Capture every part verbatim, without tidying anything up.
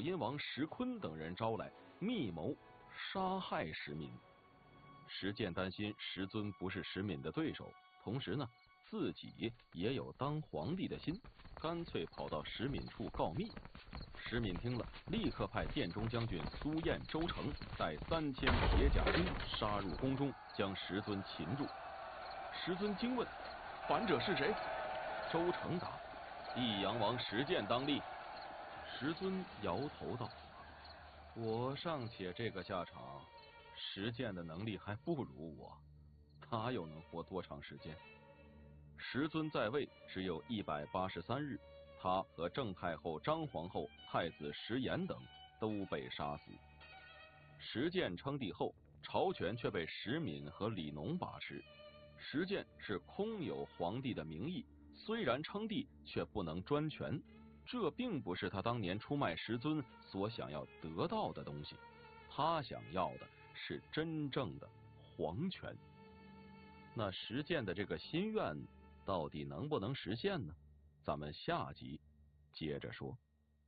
阴王石坤等人招来，密谋杀害石敏。石建担心石尊不是石敏的对手，同时呢，自己也有当皇帝的心，干脆跑到石敏处告密。石敏听了，立刻派殿中将军苏彦、周成带三千铁甲军杀入宫中，将石尊擒住。石尊惊问：“反者是谁？”周成答：“益阳王石建当立。”石尊摇头道：“我尚且这个下场，石建的能力还不如我，他又能活多长时间？”石尊在位只有一百八十三日，他和郑太后、张皇后、太子石岩等都被杀死。石建称帝后，朝权却被石敏和李农把持。石建是空有皇帝的名义，虽然称帝，却不能专权。这并不是他当年出卖石尊所想要得到的东西，他想要的是真正的皇权。那石建的这个心愿到底能不能实现呢？咱们下集接着说。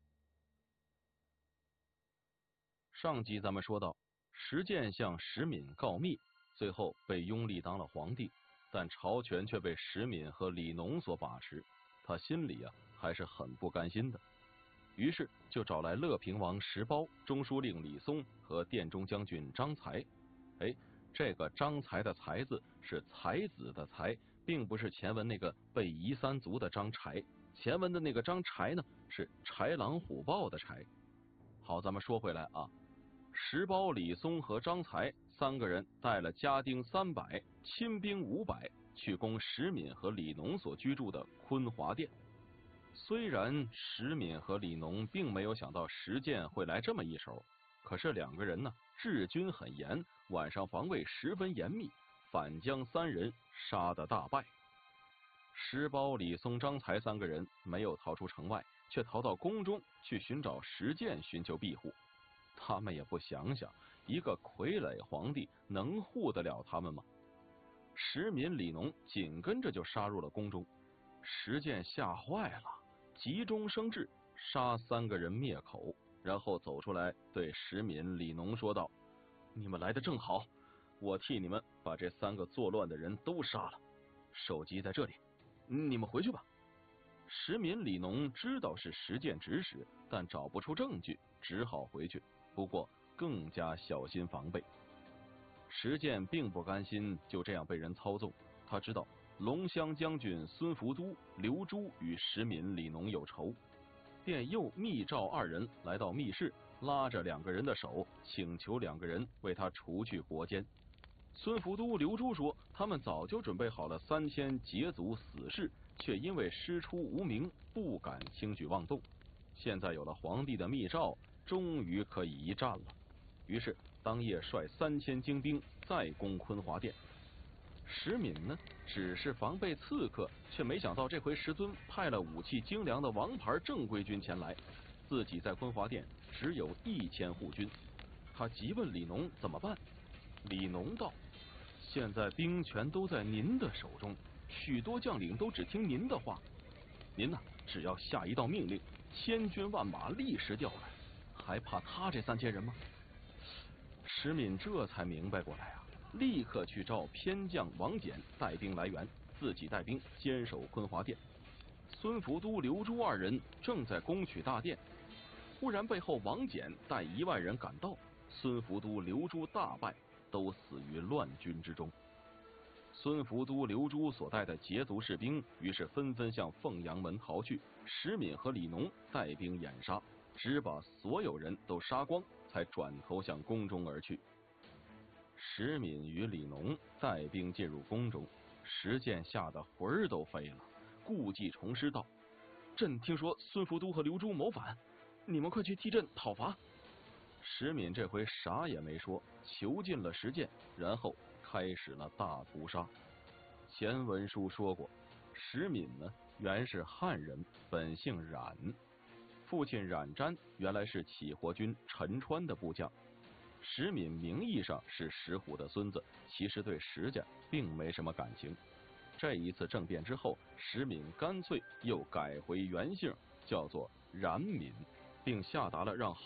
上集咱们说到，石建向石敏告密，最后被拥立当了皇帝，但朝权却被石敏和李农所把持，他心里啊还是很不甘心的。于是就找来乐平王石苞、中书令李松和殿中将军张才。哎，这个张才的才字是才子的才，并不是前文那个被夷三族的张柴。前文的那个张柴呢，是豺狼虎豹的豺。好，咱们说回来啊，石苞、李松和张才三个人带了家丁三百、亲兵五百，去攻石敏和李农所居住的坤华殿。虽然石敏和李农并没有想到石建会来这么一手，可是两个人呢，治军很严，晚上防卫十分严密，反将三人杀得大败。石苞、李松、张才三个人没有逃出城外，却逃到宫中去寻找石建，寻求庇护。他们也不想想，一个傀儡皇帝能护得了他们吗？石敏、李农紧跟着就杀入了宫中。石建吓坏了，急中生智，杀三个人灭口，然后走出来对石敏、李农说道：“你们来的正好，我替你们把这三个作乱的人都杀了，首级在这里，你们回去吧。”石敏、李农知道是石建指使，但找不出证据，只好回去，不过更加小心防备。石建并不甘心就这样被人操纵，他知道龙骧将军孙福都、刘珠与石敏、李农有仇，便又密召二人来到密室，拉着两个人的手，请求两个人为他除去国奸。孙福都、刘珠说，他们早就准备好了三千羯族死士，却因为师出无名，不敢轻举妄动。现在有了皇帝的密诏，终于可以一战了。于是当夜率三千精兵再攻坤华殿。石敏呢，只是防备刺客，却没想到这回石尊派了武器精良的王牌正规军前来，自己在坤华殿只有一千护军。他急问李农怎么办。李农道：“现在兵权都在您的手中，许多将领都只听您的话。您呢，只要下一道命令，千军万马立时调来，还怕他这三千人吗？”石敏这才明白过来啊，立刻去召偏将王翦带兵来援，自己带兵坚守坤华殿。孙福都、刘珠二人正在攻取大殿，忽然背后王翦带一万人赶到，孙福都、刘珠大败，都死于乱军之中。孙福都、刘珠所带的羯族士兵于是纷纷向凤阳门逃去，石敏和李农带兵掩杀，只把所有人都杀光，才转头向宫中而去。石敏与李农带兵进入宫中，石建吓得魂儿都飞了，故技重施道：“朕听说孙福都和刘珠谋反，你们快去替朕讨伐。”石敏这回啥也没说，囚禁了石建，然后开始了大屠杀。前文书说过，石敏呢原是汉人，本姓冉，父亲冉瞻原来是起火军陈川的部将。石敏名义上是石虎的孙子，其实对石家并没什么感情。这一次政变之后，石敏干脆又改回原姓，叫做冉敏，并下达了让